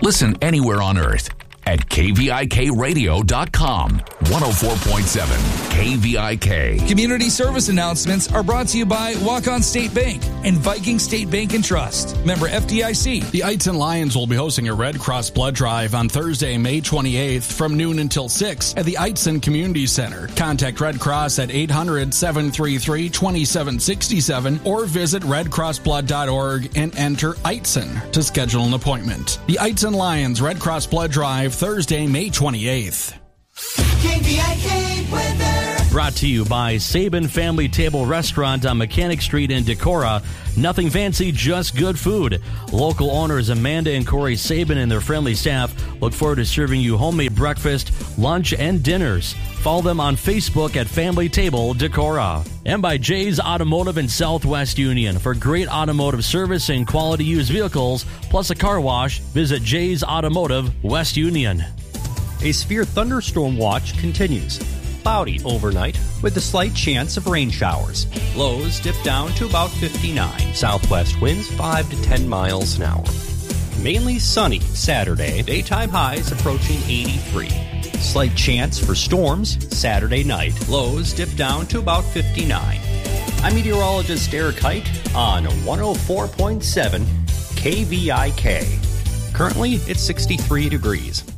Listen anywhere on earth at kvikradio.com. 104.7 KVIK. Community service announcements are brought to you by Walk-On State Bank and Viking State Bank and Trust. Member FDIC. The Eitzen Lions will be hosting a Red Cross blood drive on Thursday, May 28th from noon until 6 at the Eitzen Community Center. Contact Red Cross at 800-733-2767 or visit redcrossblood.org and enter Eitzen to schedule an appointment. The Eitzen Lions Red Cross blood drive Thursday, May 28th. KVIK weather. Brought to you by Sabin Family Table Restaurant on Mechanic Street in Decorah. Nothing fancy, just good food. Local owners Amanda and Corey Sabin and their friendly staff look forward to serving you homemade breakfast, lunch, and dinners. Follow them on Facebook at Family Table Decorah. And by Jay's Automotive in Southwest Union. For great automotive service and quality used vehicles, plus a car wash, visit Jay's Automotive, West Union. A severe thunderstorm watch continues. Cloudy overnight with a slight chance of rain showers. Lows dip down to about 59. Southwest winds 5 to 10 miles an hour. Mainly sunny Saturday. Daytime highs approaching 83. Slight chance for storms Saturday night. Lows dip down to about 59. I'm meteorologist Eric Height on 104.7 KVIK. Currently, it's 63 degrees.